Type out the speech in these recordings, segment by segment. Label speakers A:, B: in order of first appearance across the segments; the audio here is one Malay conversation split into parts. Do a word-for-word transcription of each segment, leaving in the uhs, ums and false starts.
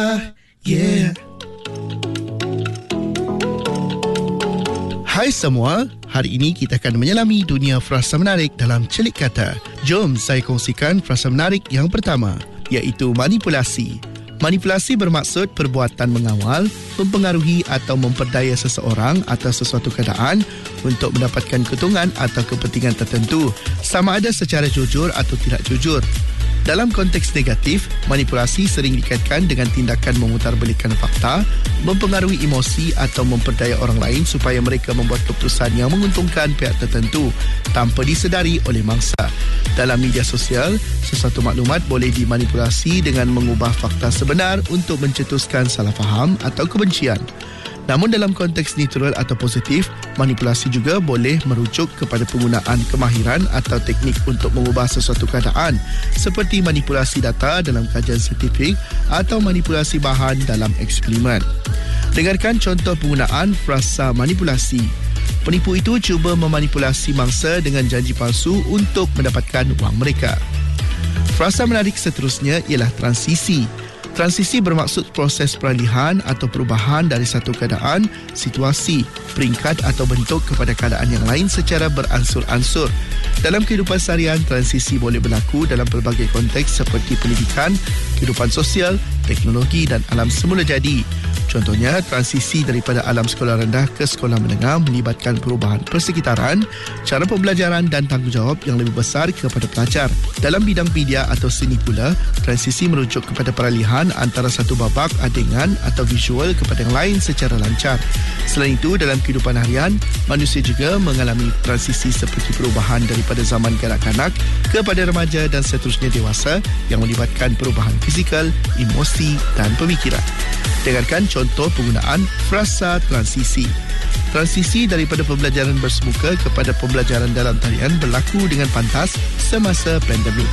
A: Yeah. Hai semua, hari ini kita akan menyelami dunia frasa menarik dalam celik kata. Jom saya kongsikan frasa menarik yang pertama, iaitu manipulasi. Manipulasi bermaksud perbuatan mengawal, mempengaruhi atau memperdaya seseorang atau sesuatu keadaan untuk mendapatkan keuntungan atau kepentingan tertentu, sama ada secara jujur atau tidak jujur. Dalam konteks negatif, manipulasi sering dikaitkan dengan tindakan memutarbalikkan fakta, mempengaruhi emosi atau memperdaya orang lain supaya mereka membuat keputusan yang menguntungkan pihak tertentu tanpa disedari oleh mangsa. Dalam media sosial, sesuatu maklumat boleh dimanipulasi dengan mengubah fakta sebenar untuk mencetuskan salah faham atau kebencian. Namun dalam konteks neutral atau positif, manipulasi juga boleh merujuk kepada penggunaan kemahiran atau teknik untuk mengubah sesuatu keadaan, seperti manipulasi data dalam kajian saintifik atau manipulasi bahan dalam eksperimen. Dengarkan contoh penggunaan frasa manipulasi. Penipu itu cuba memanipulasi mangsa dengan janji palsu untuk mendapatkan wang mereka. Frasa menarik seterusnya ialah transisi. Transisi bermaksud proses peralihan atau perubahan dari satu keadaan, situasi, peringkat atau bentuk kepada keadaan yang lain secara beransur-ansur. Dalam kehidupan seharian, transisi boleh berlaku dalam pelbagai konteks seperti pendidikan, kehidupan sosial, teknologi dan alam semula jadi. Contohnya, transisi daripada alam sekolah rendah ke sekolah menengah melibatkan perubahan persekitaran, cara pembelajaran dan tanggungjawab yang lebih besar kepada pelajar. Dalam bidang media atau seni pula, transisi merujuk kepada peralihan antara satu babak, adegan atau visual kepada yang lain secara lancar. Selain itu, dalam kehidupan harian, manusia juga mengalami transisi seperti perubahan daripada zaman kanak-kanak kepada remaja dan seterusnya dewasa yang melibatkan perubahan fizikal, emosi dan pemikiran. Dengarkan contoh penggunaan frasa transisi. Transisi daripada pembelajaran bersemuka kepada pembelajaran dalam talian berlaku dengan pantas semasa pandemik.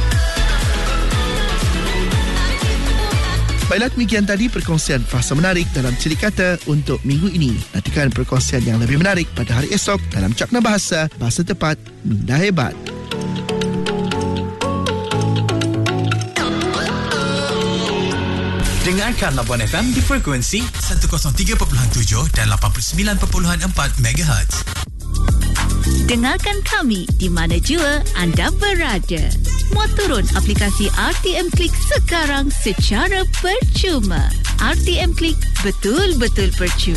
A: Baiklah, demikian tadi perkongsian frasa menarik dalam celik kata untuk minggu ini. Nantikan perkongsian yang lebih menarik pada hari esok dalam Cakna Bahasa, Bahasa Tepat, Minda Hebat.
B: Dengarkan Labuan F M di frekuensi seratus tiga perpuluhan tujuh dan lapan puluh sembilan perpuluhan empat megahertz.
C: Dengarkan kami di mana jua anda berada. Muat turun aplikasi R T M Klik sekarang secara percuma. R T M Klik, betul-betul percuma.